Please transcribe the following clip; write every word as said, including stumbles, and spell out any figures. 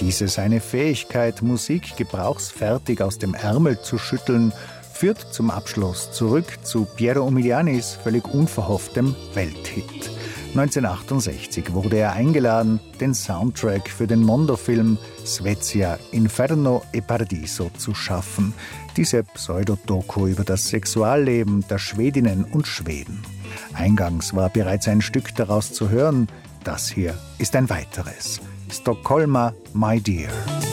Diese seine Fähigkeit, Musik gebrauchsfertig aus dem Ärmel zu schütteln, führt zum Abschluss zurück zu Piero Umilianis völlig unverhofftem Welthit. neunzehnhundertachtundsechzig wurde er eingeladen, den Soundtrack für den Mondo-Film Svezia, Inferno e Paradiso zu schaffen. Diese Pseudodoku über das Sexualleben der Schwedinnen und Schweden. Eingangs war bereits ein Stück daraus zu hören. Das hier ist ein weiteres. Stockholma, My Dear.